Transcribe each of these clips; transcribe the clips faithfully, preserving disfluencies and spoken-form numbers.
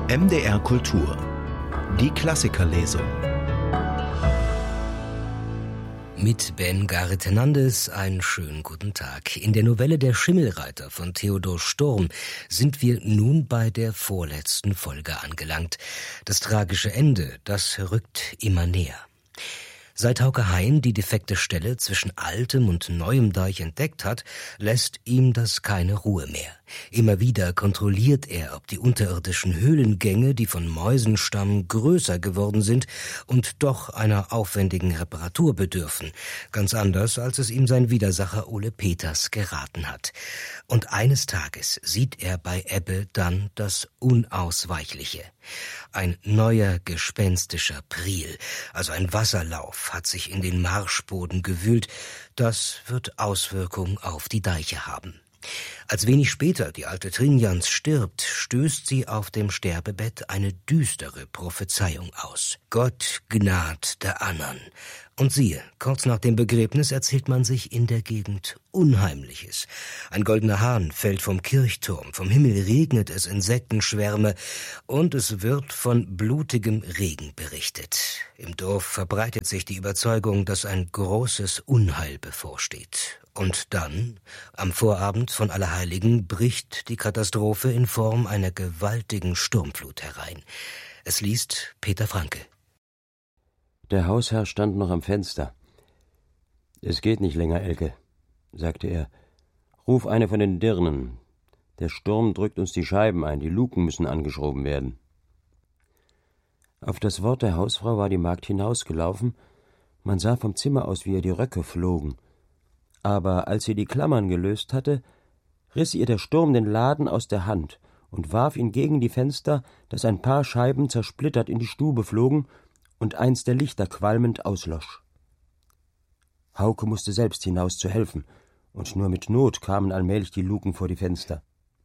M D R Kultur. Die Klassikerlesung. Mit Ben Gareth Hernandez einen schönen guten Tag. In der Novelle Der Schimmelreiter von Theodor Storm sind wir nun bei der vorletzten Folge angelangt. Das tragische Ende, das rückt immer näher. Seit Hauke Hein die defekte Stelle zwischen altem und neuem Deich entdeckt hat, lässt ihm das keine Ruhe mehr. Immer wieder kontrolliert er, ob die unterirdischen Höhlengänge, die von Mäusen stammen, größer geworden sind und doch einer aufwendigen Reparatur bedürfen. Ganz anders, als es ihm sein Widersacher Ole Peters geraten hat. Und eines Tages sieht er bei Ebbe dann das Unausweichliche. Ein neuer gespenstischer Priel, also ein Wasserlauf, hat sich in den Marschboden gewühlt. Das wird Auswirkung auf die Deiche haben. Als wenig später die alte Trinjans stirbt, stößt sie auf dem Sterbebett eine düstere Prophezeiung aus. Gott gnad der Annern. Und siehe, kurz nach dem Begräbnis erzählt man sich in der Gegend Unheimliches. Ein goldener Hahn fällt vom Kirchturm, vom Himmel regnet es Insektenschwärme und es wird von blutigem Regen berichtet. Im Dorf verbreitet sich die Überzeugung, dass ein großes Unheil bevorsteht. Und dann, am Vorabend von Allerheiligen, bricht die Katastrophe in Form einer gewaltigen Sturmflut herein. Es liest Peter Franke. Der Hausherr stand noch am Fenster. »Es geht nicht länger, Elke«, sagte er. »Ruf eine von den Dirnen. Der Sturm drückt uns die Scheiben ein, die Luken müssen angeschoben werden.« Auf das Wort der Hausfrau war die Magd hinausgelaufen. Man sah vom Zimmer aus, wie ihr die Röcke flogen. Aber als sie die Klammern gelöst hatte, riss ihr der Sturm den Laden aus der Hand und warf ihn gegen die Fenster, daß ein paar Scheiben zersplittert in die Stube flogen und eins der Lichter qualmend auslosch. Hauke musste selbst hinaus zu helfen, und nur mit Not kamen allmählich die Luken vor die Fenster.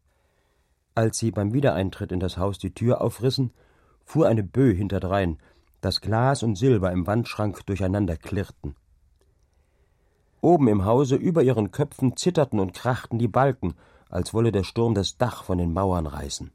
Als sie beim Wiedereintritt in das Haus die Tür aufrissen, fuhr eine Böe hinterdrein, dass Glas und Silber im Wandschrank durcheinander klirrten. Oben im Hause über ihren Köpfen zitterten und krachten die Balken, als wolle der Sturm das Dach von den Mauern reißen.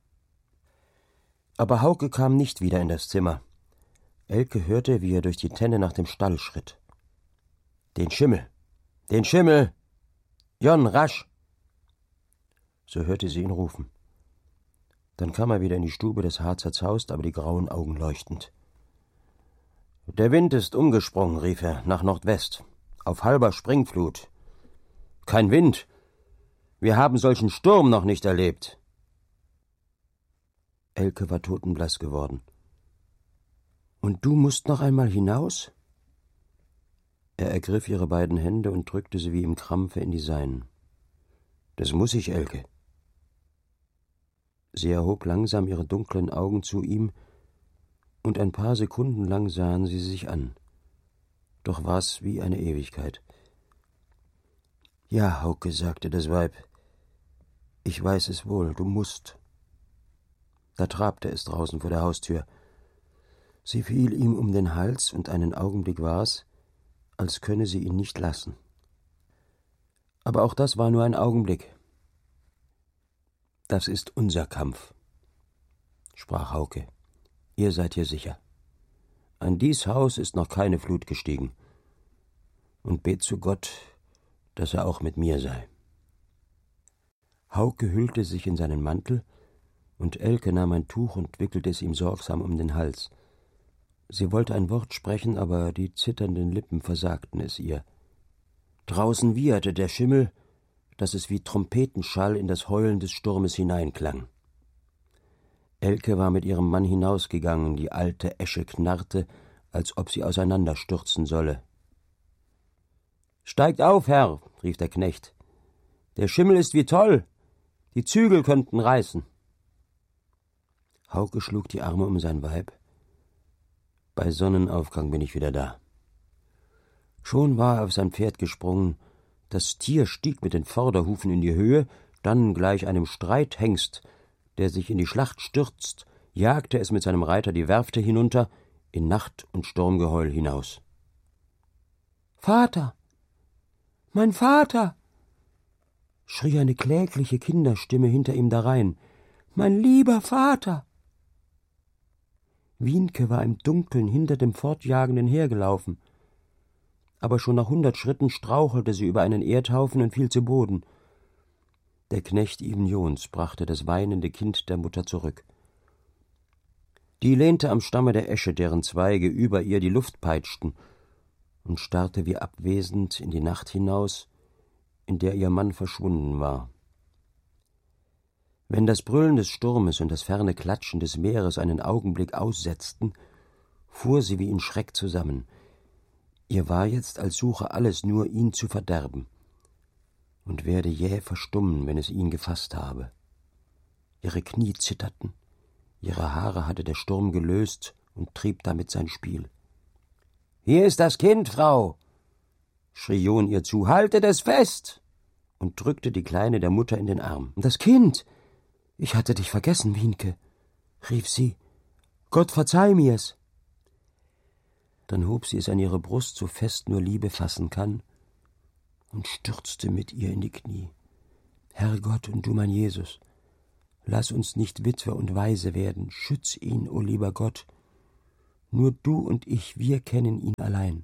Aber Hauke kam nicht wieder in das Zimmer. Elke hörte, wie er durch die Tenne nach dem Stall schritt. »Den Schimmel! Den Schimmel! Jon, rasch!« So hörte sie ihn rufen. Dann kam er wieder in die Stube des Harzers Haus, aber die grauen Augen leuchtend. »Der Wind ist umgesprungen«, rief er, »nach Nordwest. Auf halber Springflut. Kein Wind. Wir haben solchen Sturm noch nicht erlebt.« Elke war totenblass geworden. »Und du musst noch einmal hinaus?« Er ergriff ihre beiden Hände und drückte sie wie im Krampfe in die seinen. »Das muss ich, Elke.« Sie erhob langsam ihre dunklen Augen zu ihm, und ein paar Sekunden lang sahen sie sich an. Doch war's wie eine Ewigkeit. »Ja, Hauke«, sagte das Weib, »ich weiß es wohl, du musst.« Da trabte es draußen vor der Haustür. Sie fiel ihm um den Hals, und einen Augenblick war's, als könne sie ihn nicht lassen. Aber auch das war nur ein Augenblick. »Das ist unser Kampf«, sprach Hauke. »Ihr seid hier sicher. An dies Haus ist noch keine Flut gestiegen. Und bet zu Gott, dass er auch mit mir sei.« Hauke hüllte sich in seinen Mantel, und Elke nahm ein Tuch und wickelte es ihm sorgsam um den Hals. Sie wollte ein Wort sprechen, aber die zitternden Lippen versagten es ihr. Draußen wieherte der Schimmel, dass es wie Trompetenschall in das Heulen des Sturmes hineinklang. Elke war mit ihrem Mann hinausgegangen, die alte Esche knarrte, als ob sie auseinanderstürzen solle. »Steigt auf, Herr«, rief der Knecht. »Der Schimmel ist wie toll. Die Zügel könnten reißen.« Hauke schlug die Arme um sein Weib. »Bei Sonnenaufgang bin ich wieder da.« Schon war er auf sein Pferd gesprungen. Das Tier stieg mit den Vorderhufen in die Höhe, dann gleich einem Streithengst, der sich in die Schlacht stürzt, jagte es mit seinem Reiter die Werfte hinunter, in Nacht und Sturmgeheul hinaus. »Vater! Mein Vater!« schrie eine klägliche Kinderstimme hinter ihm darein. »Mein lieber Vater!« Wienke war im Dunkeln hinter dem Fortjagenden hergelaufen. Aber schon nach hundert Schritten strauchelte sie über einen Erdhaufen und fiel zu Boden. Der Knecht Ibn Jons brachte das weinende Kind der Mutter zurück. Die lehnte am Stamme der Esche, deren Zweige über ihr die Luft peitschten, und starrte wie abwesend in die Nacht hinaus, in der ihr Mann verschwunden war. Wenn das Brüllen des Sturmes und das ferne Klatschen des Meeres einen Augenblick aussetzten, fuhr sie wie in Schreck zusammen. Ihr war jetzt, als suche alles nur, ihn zu verderben, und werde jäh verstummen, wenn es ihn gefasst habe. Ihre Knie zitterten, ihre Haare hatte der Sturm gelöst und trieb damit sein Spiel. »Hier ist das Kind, Frau«, schrie John ihr zu, »haltet es fest!« und drückte die Kleine der Mutter in den Arm. »Das Kind! Ich hatte dich vergessen, Wienke«, rief sie. »Gott verzeih mir's!« Dann hob sie es an ihre Brust, so fest nur Liebe fassen kann, und stürzte mit ihr in die Knie. »Herrgott und du, mein Jesus, lass uns nicht Witwe und Waise werden, schütz ihn, o lieber Gott. Nur du und ich, wir kennen ihn allein.«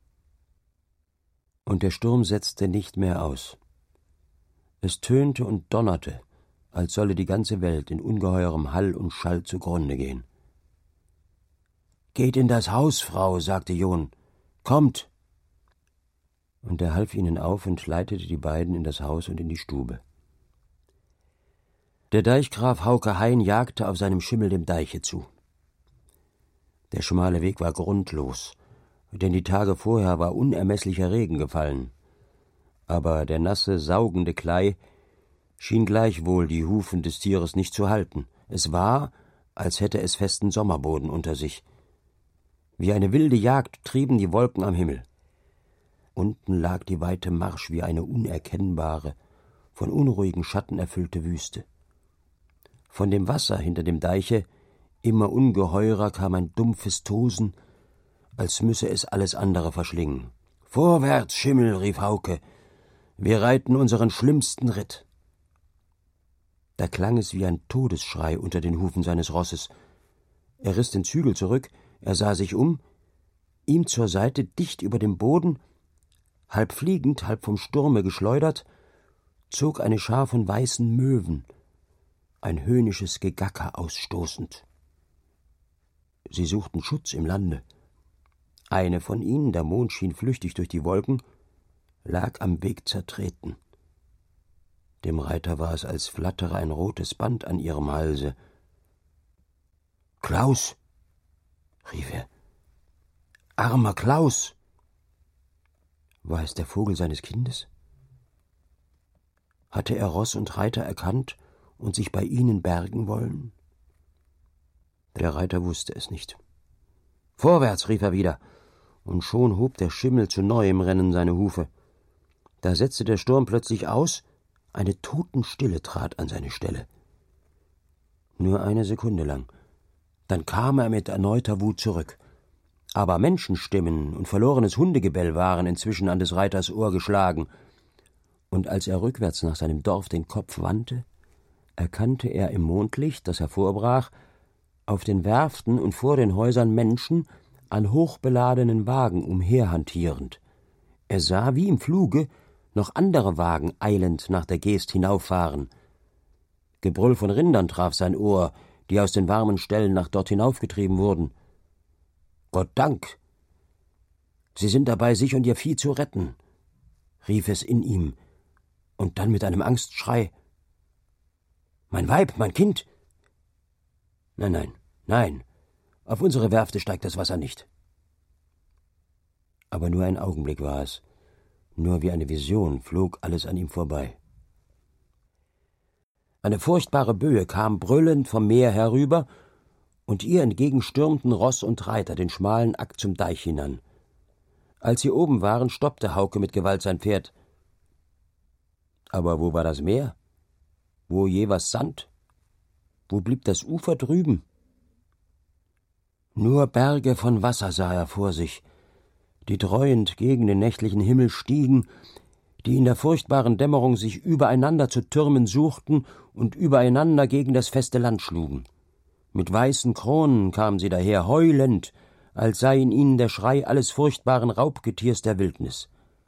Und der Sturm setzte nicht mehr aus. Es tönte und donnerte, als solle die ganze Welt in ungeheurem Hall und Schall zugrunde gehen. »Geht in das Haus, Frau«, sagte John. »Kommt!« Und er half ihnen auf und leitete die beiden in das Haus und in die Stube. Der Deichgraf Hauke Hein jagte auf seinem Schimmel dem Deiche zu. Der schmale Weg war grundlos, denn die Tage vorher war unermeßlicher Regen gefallen. Aber der nasse, saugende Klei schien gleichwohl die Hufen des Tieres nicht zu halten. Es war, als hätte es festen Sommerboden unter sich. Wie eine wilde Jagd trieben die Wolken am Himmel. Unten lag die weite Marsch wie eine unerkennbare, von unruhigen Schatten erfüllte Wüste. Von dem Wasser hinter dem Deiche, immer ungeheurer, kam ein dumpfes Tosen, als müsse es alles andere verschlingen. »Vorwärts, Schimmel«, rief Hauke, »wir reiten unseren schlimmsten Ritt.« Da klang es wie ein Todesschrei unter den Hufen seines Rosses. Er riss den Zügel zurück, er sah sich um, ihm zur Seite, dicht über dem Boden, halb fliegend, halb vom Sturme geschleudert, zog eine Schar von weißen Möwen, ein höhnisches Gegacker ausstoßend. Sie suchten Schutz im Lande. Eine von ihnen, der Mond schien flüchtig durch die Wolken, lag am Weg zertreten. Dem Reiter war es, als flattere ein rotes Band an ihrem Halse. »Klaus«, rief er, »armer Klaus!« War es der Vogel seines Kindes? Hatte er Ross und Reiter erkannt und sich bei ihnen bergen wollen? Der Reiter wusste es nicht. »Vorwärts«, rief er wieder, und schon hob der Schimmel zu neuem Rennen seine Hufe. Da setzte der Sturm plötzlich aus, eine Totenstille trat an seine Stelle. Nur eine Sekunde lang. Dann kam er mit erneuter Wut zurück. Aber Menschenstimmen und verlorenes Hundegebell waren inzwischen an des Reiters Ohr geschlagen. Und als er rückwärts nach seinem Dorf den Kopf wandte, erkannte er im Mondlicht, das hervorbrach, auf den Werften und vor den Häusern Menschen an hochbeladenen Wagen umherhantierend. Er sah, wie im Fluge, noch andere Wagen eilend nach der Geest hinauffahren. Gebrüll von Rindern traf sein Ohr, die aus den warmen Ställen nach dort hinaufgetrieben wurden. »Gott Dank! Sie sind dabei, sich und ihr Vieh zu retten«, rief es in ihm, und dann mit einem Angstschrei: »Mein Weib, mein Kind!« »Nein, nein, nein, auf unsere Werfte steigt das Wasser nicht.« Aber nur ein Augenblick war es. Nur wie eine Vision flog alles an ihm vorbei. Eine furchtbare Böe kam brüllend vom Meer herüber, und ihr entgegen stürmten Ross und Reiter den schmalen Akt zum Deich hinan. Als sie oben waren, stoppte Hauke mit Gewalt sein Pferd. Aber wo war das Meer? Wo je was Sand? Wo blieb das Ufer drüben? Nur Berge von Wasser sah er vor sich, die dreuend gegen den nächtlichen Himmel stiegen, die in der furchtbaren Dämmerung sich übereinander zu türmen suchten und übereinander gegen das feste Land schlugen. Mit weißen Kronen kamen sie daher, heulend, als sei in ihnen der Schrei alles furchtbaren Raubgetiers der Wildnis.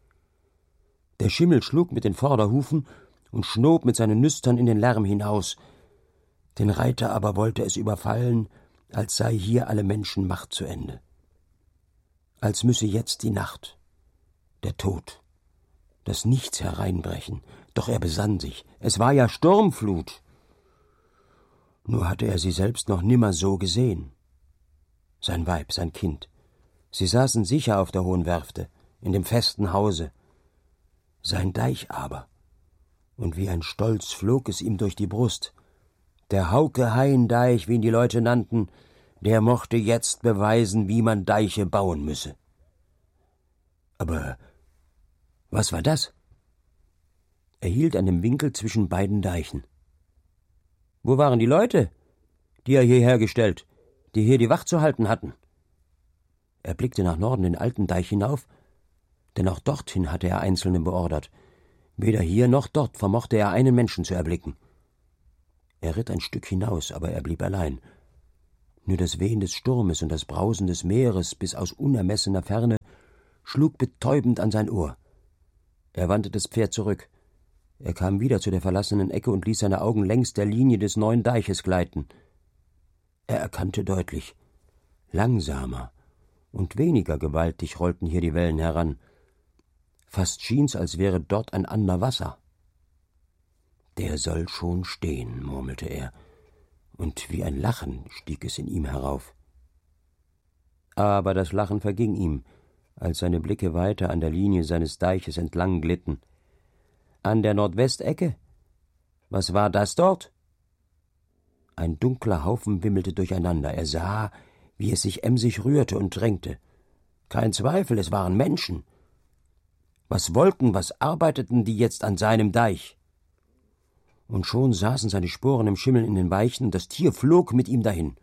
Der Schimmel schlug mit den Vorderhufen und schnob mit seinen Nüstern in den Lärm hinaus. Den Reiter aber wollte es überfallen, als sei hier alle Menschenmacht zu Ende. Als müsse jetzt die Nacht, der Tod, das Nichts hereinbrechen. Doch er besann sich, es war ja Sturmflut. Nur hatte er sie selbst noch nimmer so gesehen. Sein Weib, sein Kind, sie saßen sicher auf der hohen Werfte, in dem festen Hause. Sein Deich aber, und wie ein Stolz flog es ihm durch die Brust. Der Hauke-Hain-Deich, wie ihn die Leute nannten, der mochte jetzt beweisen, wie man Deiche bauen müsse. Aber was war das? Er hielt an dem Winkel zwischen beiden Deichen. Wo waren die Leute, die er hierher gestellt, die hier die Wacht zu halten hatten? Er blickte nach Norden den alten Deich hinauf, denn auch dorthin hatte er Einzelne beordert. Weder hier noch dort vermochte er einen Menschen zu erblicken. Er ritt ein Stück hinaus, aber er blieb allein. Nur das Wehen des Sturmes und das Brausen des Meeres bis aus unermessener Ferne schlug betäubend an sein Ohr. Er wandte das Pferd zurück. Er kam wieder zu der verlassenen Ecke und ließ seine Augen längs der Linie des neuen Deiches gleiten. Er erkannte deutlich, langsamer und weniger gewaltig rollten hier die Wellen heran. Fast schien's, als wäre dort ein ander Wasser. »Der soll schon stehen«, murmelte er, und wie ein Lachen stieg es in ihm herauf. Aber das Lachen verging ihm, als seine Blicke weiter an der Linie seines Deiches entlang glitten. An der Nordwestecke? Was war das dort? Ein dunkler Haufen wimmelte durcheinander. Er sah, wie es sich emsig rührte und drängte. Kein Zweifel, es waren Menschen. Was wollten, was arbeiteten die jetzt an seinem Deich? Und schon saßen seine Sporen im Schimmel in den Weichen, und das Tier flog mit ihm dahin.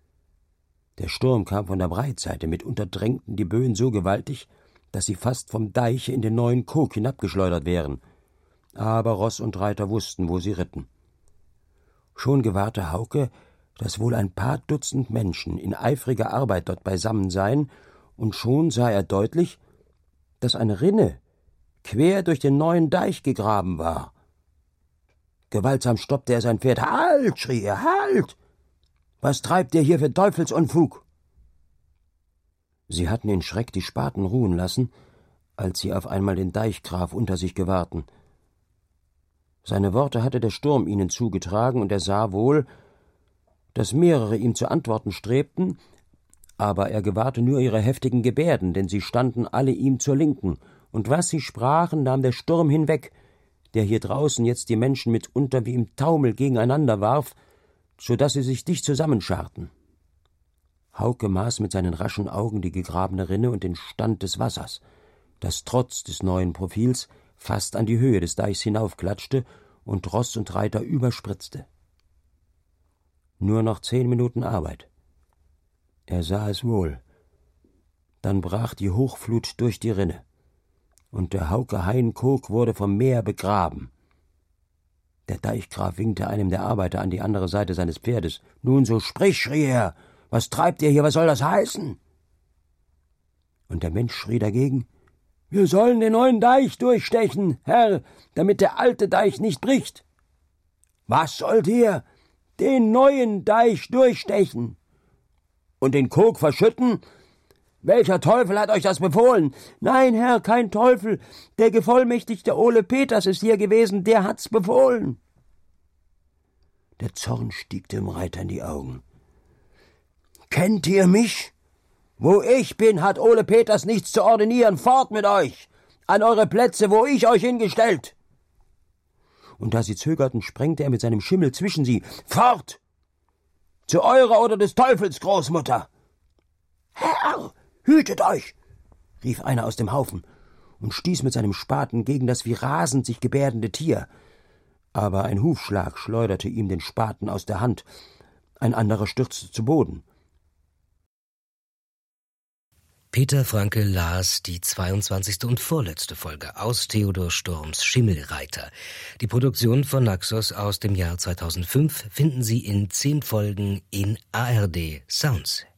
Der Sturm kam von der Breitseite, mitunter drängten die Böen so gewaltig, dass sie fast vom Deiche in den neuen Kog hinabgeschleudert wären. Aber Ross und Reiter wussten, wo sie ritten. Schon gewahrte Hauke, dass wohl ein paar Dutzend Menschen in eifriger Arbeit dort beisammen seien, und schon sah er deutlich, dass eine Rinne quer durch den neuen Deich gegraben war. Gewaltsam stoppte er sein Pferd. »Halt!« schrie er, »halt! Was treibt ihr hier für Teufelsunfug?« Sie hatten in Schreck die Spaten ruhen lassen, als sie auf einmal den Deichgraf unter sich gewahrten. Seine Worte hatte der Sturm ihnen zugetragen, und er sah wohl, dass mehrere ihm zu antworten strebten, aber er gewahrte nur ihre heftigen Gebärden, denn sie standen alle ihm zur Linken, und was sie sprachen, nahm der Sturm hinweg, der hier draußen jetzt die Menschen mitunter wie im Taumel gegeneinander warf, so daß sie sich dicht zusammenscharten. Hauke maß mit seinen raschen Augen die gegrabene Rinne und den Stand des Wassers, das trotz des neuen Profils fast an die Höhe des Deichs hinaufklatschte und Ross und Reiter überspritzte. Nur noch zehn Minuten Arbeit. Er sah es wohl. Dann brach die Hochflut durch die Rinne, und der Hauke-Hain-Kog wurde vom Meer begraben. Der Deichgraf winkte einem der Arbeiter an die andere Seite seines Pferdes. »Nun so sprich«, schrie er, »was treibt ihr hier, was soll das heißen?« Und der Mensch schrie dagegen, »Wir sollen den neuen Deich durchstechen, Herr, damit der alte Deich nicht bricht.« »Was sollt ihr?« »Den neuen Deich durchstechen.« »Und den Kog verschütten?« »Welcher Teufel hat euch das befohlen?« »Nein, Herr, kein Teufel. Der Gevollmächtigte Ole Peters ist hier gewesen, der hat's befohlen.« Der Zorn stieg dem Reiter in die Augen. »Kennt ihr mich? Wo ich bin, hat Ole Peters nichts zu ordinieren. Fort mit euch! An eure Plätze, wo ich euch hingestellt!« Und da sie zögerten, sprengte er mit seinem Schimmel zwischen sie. »Fort! Zu eurer oder des Teufels Großmutter!« »Herr, hütet euch!« rief einer aus dem Haufen und stieß mit seinem Spaten gegen das wie rasend sich gebärdende Tier. Aber ein Hufschlag schleuderte ihm den Spaten aus der Hand, ein anderer stürzte zu Boden. Peter Franke las die zweiundzwanzigste und vorletzte Folge aus Theodor Storms Schimmelreiter. Die Produktion von Naxos aus dem Jahr zweitausendfünf finden Sie in zehn Folgen in A R D Sounds.